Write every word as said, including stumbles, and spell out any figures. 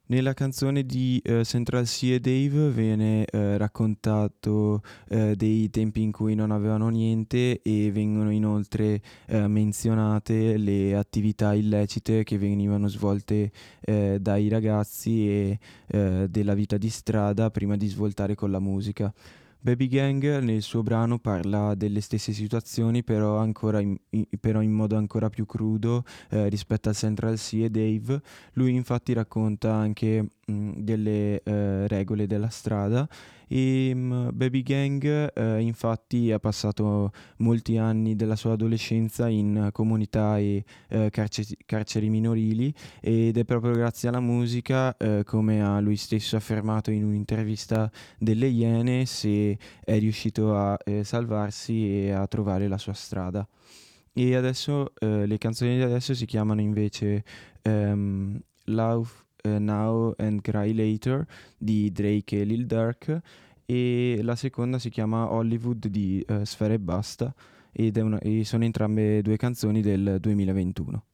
Nella canzone di, ehm, Central Cee e Dave viene, ehm, raccontato, ehm, dei tempi in cui non avevano niente e vengono inoltre, ehm, menzionate le attività illecite che venivano svolte, ehm, dai ragazzi e, ehm, della vita di strada prima di svoltare con la musica. Baby Gang nel suo brano parla delle stesse situazioni però ancora in i però in modo ancora più crudo, ehm, rispetto a Central Cee e Dave. Lui infatti racconta anche, mhmm, delle, ehm, regole della strada. Ehm, Baby Gang, ehm, infatti ha passato molti anni della sua adolescenza in comunità e, ehm, carcesi carceri minorili ed è proprio grazie alla musica, ehm, come ha lui stesso affermato in un'intervista delle Iene, se è riuscito a, ehm, salvarsi e a trovare la sua strada. E adesso, ehm, le canzoni di adesso si chiamano invece, ehm, Love, ehm, Now and Cry Later di Drake e Lil Durk, e la seconda si chiama Hollywood di, ehm, Sfera Ebbasta ed è una e sono entrambe due canzoni del duemilaventuno.